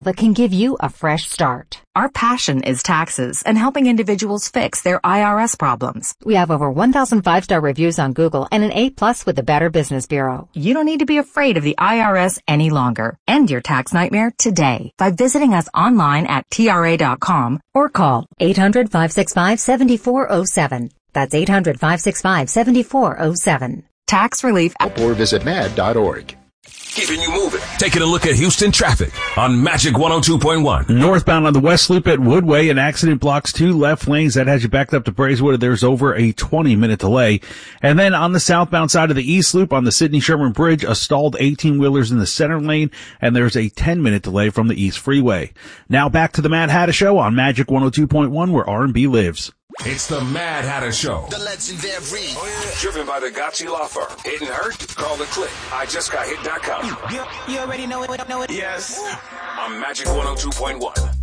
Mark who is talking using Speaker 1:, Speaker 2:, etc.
Speaker 1: that can give you a fresh start. Our passion is taxes and helping individuals fix their IRS problems. We have over 1,000 5-star reviews on Google and an A+ with the Better Business Bureau. You don't need to be afraid of the IRS any longer. End your tax nightmare today by visiting us online at TRA.com or call 800-565-7407. That's 800-565-7407. Tax relief.
Speaker 2: Or visit mad.org.
Speaker 3: Keeping you moving. Taking a look at Houston traffic on Magic 102.1.
Speaker 4: Northbound on the West Loop at Woodway, an accident blocks 2 left lanes. That has you backed up to Braeswood. There's over a 20-minute delay. And then on the southbound side of the East Loop on the Sidney Sherman Bridge, a stalled 18-wheelers in the center lane, and there's a 10-minute delay from the East Freeway. Now back to the Mad Hatter Show on Magic 102.1, where R&B lives.
Speaker 3: It's the Mad Hatter Show.
Speaker 5: The legendary.
Speaker 3: Oh, yeah. Driven by the Gotchi Law Firm. Hit and hurt? Call the click. IJustGotHit.com.
Speaker 5: You already know it.
Speaker 3: Yes. On Magic 102.1.